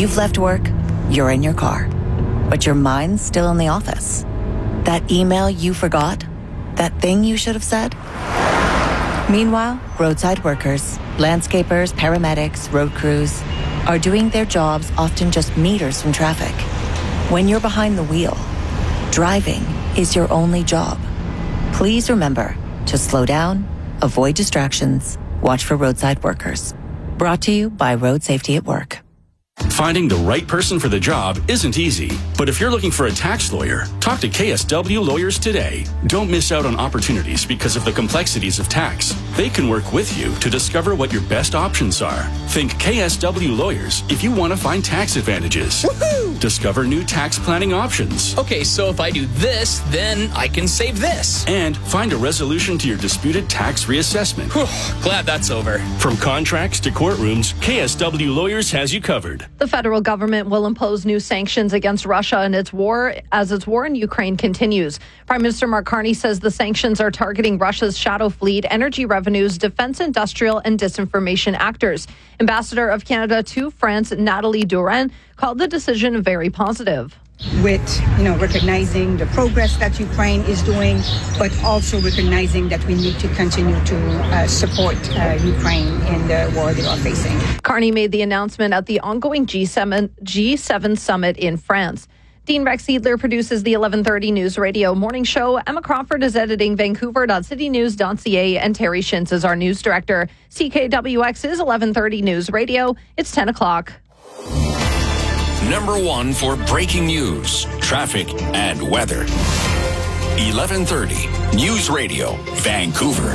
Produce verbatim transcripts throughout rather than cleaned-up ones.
You've left work, you're in your car, but your mind's still in the office. That email you forgot? That thing you should have said? Meanwhile, roadside workers, landscapers, paramedics, road crews are doing their jobs often just meters from traffic. When you're behind the wheel, driving is your only job. Please remember to slow down, avoid distractions, watch for roadside workers. Brought to you by Road Safety at Work. Finding the right person for the job isn't easy, but if you're looking for a tax lawyer, talk to K S W Lawyers today. Don't miss out on opportunities because of the complexities of tax. They can work with you to discover what your best options are. Think K S W Lawyers if you want to find tax advantages. Woohoo! Discover new tax planning options. Okay, so if I do this, then I can save this. And find a resolution to your disputed tax reassessment. Whew, glad that's over. From contracts to courtrooms, K S W Lawyers has you covered. The federal government will impose new sanctions against Russia and its war as its war in Ukraine continues. Prime Minister Mark Carney says the sanctions are targeting Russia's shadow fleet, energy revenues, defense industrial, and disinformation actors. Ambassador of Canada to France, Nathalie Duran, called the decision very positive. With, you know, recognizing the progress that Ukraine is doing, but also recognizing that we need to continue to uh, support uh, Ukraine in the war they are facing. Carney made the announcement at the ongoing G seven, G seven summit in France. Dean Rex Edler produces the eleven thirty News Radio morning show. Emma Crawford is editing Vancouver dot city news dot c a, and Terry Shintz is our news director. C K W X is eleven thirty News Radio. It's ten o'clock. Number one for breaking news, traffic, and weather. eleven thirty News Radio, Vancouver.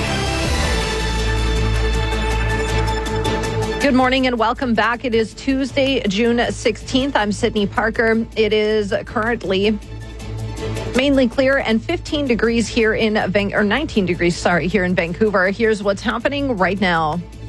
Good morning and welcome back. It is Tuesday, June sixteenth. I'm Sydney Parker. It is currently mainly clear and fifteen degrees here in Van- or nineteen degrees, sorry, here in Vancouver. Here's what's happening right now.